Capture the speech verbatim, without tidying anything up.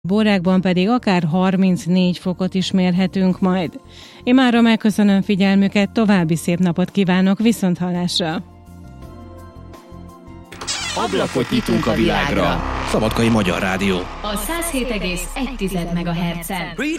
Borákban pedig akár harmincnégy fokot is mérhetünk majd. Én mára megköszönöm figyelmüket, további szép napot kívánok, viszonthallásra! Ablakot nyitunk a világra. Szabadkai Magyar Rádió. A száz hét egész egy megahertzen.